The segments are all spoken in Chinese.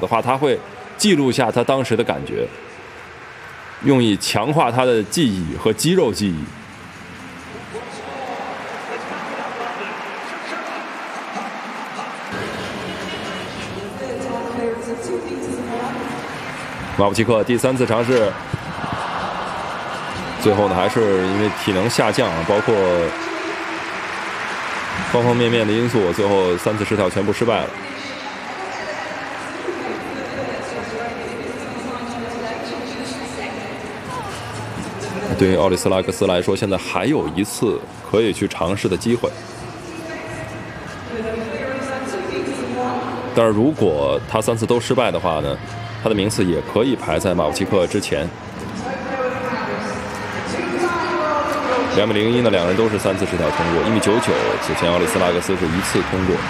的话，他会记录下他当时的感觉，用以强化他的记忆和肌肉记忆。马布奇克第3次尝试，最后呢还是因为体能下降，包括方方面面的因素，最后3次试跳全部失败了。对于奥里斯拉克斯来说，现在还有1次可以去尝试的机会。但是如果他3次都失败的话呢，他的名次也可以排在马布奇克之前。2.01呢，两人都是3次试跳通过。1.99米，此前奥里斯拉克斯是1次通过。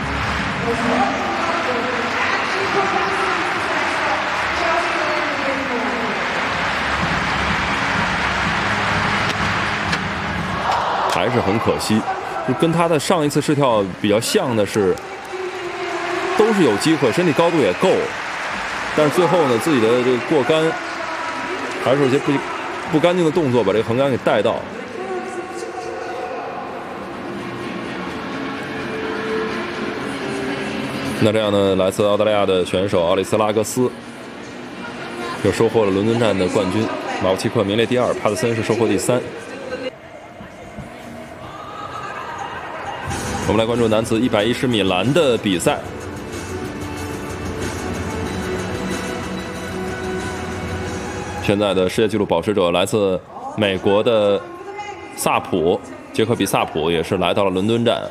还是很可惜，就跟他的上一次试跳比较像的是，都是有机会，身体高度也够，但是最后呢，自己的这个过杆，还是有些不干净的动作，把这个横杆给带到。那这样呢，来自澳大利亚的选手奥里斯拉格斯又收获了伦敦站的冠军，马布奇克名列第2，帕特森是收获第3。我们来关注男子110米栏的比赛。现在的世界纪录保持者来自美国的萨普，杰克比萨普也是来到了伦敦站。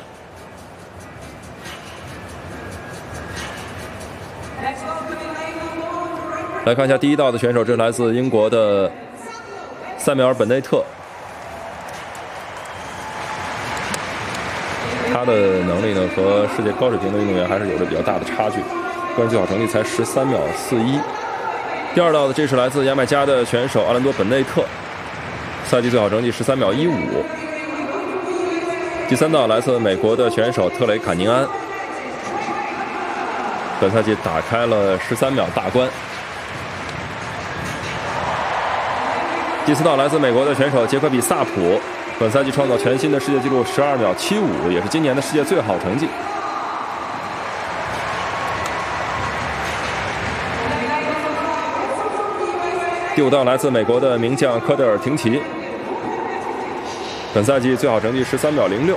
来看一下第1道的选手，这是来自英国的塞缪尔·本内特。他的能力呢和世界高水平的运动员还是有着比较大的差距，个人最好成绩才13秒41。第2道的这是来自牙买加的选手阿兰多·本内特，赛季最好成绩13秒15。第3道来自美国的选手特雷卡宁安，本赛季打开了13秒大关。第4道来自美国的选手杰克比萨普，本赛季创造全新的世界纪录12秒75，也是今年的世界最好成绩。第5道来自美国的名将科德尔廷奇，本赛季最好成绩13秒06。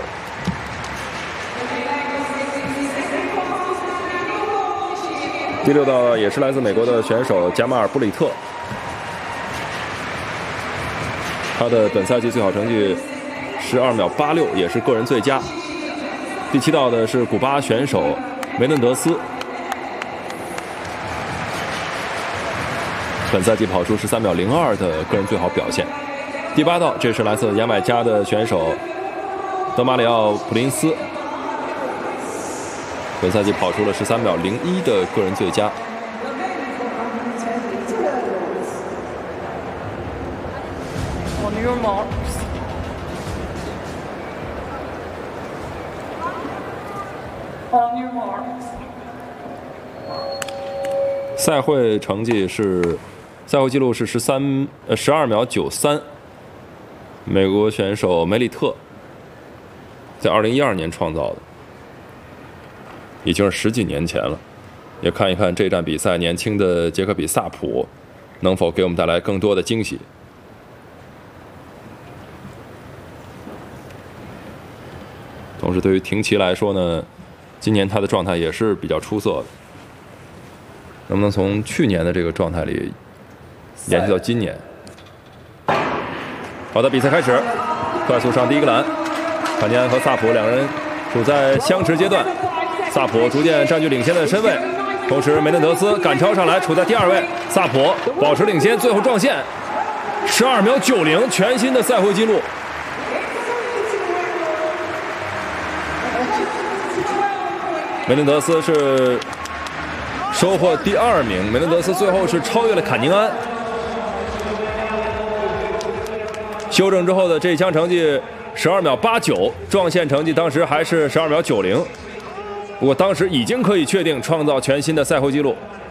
第6道也是来自美国的选手贾马尔布里特，他的本赛季最好成绩12秒86，也是个人最佳。第7道的是古巴选手梅嫩德斯，本赛季跑出13秒02的个人最好表现。第8道，这是来自牙买加的选手德马里奥·普林斯，本赛季跑出了13秒01的个人最佳。 On your marks. 赛会成绩是，赛会纪录是12秒93，美国选手梅里特在2012年创造的，已经是10几年前了。也看一看这站比赛，年轻的杰克比萨普能否给我们带来更多的惊喜。同时，对于廷奇来说呢，今年他的状态也是比较出色的。能不能从去年的这个状态里延续到今年？好的，比赛开始，快速上第一个栏，卡尼安和萨普两人处在相持阶段，萨普逐渐占据领先的身位，同时梅嫩德斯赶超上来，处在第2位，萨普保持领先，最后撞线，12秒90，全新的赛会纪录。梅嫩德斯是收获第2名，梅嫩德斯最后是超越了坎宁安。修正之后的这一枪成绩12秒89，撞线成绩当时还是12秒90，不过当时已经可以确定创造全新的赛会纪录。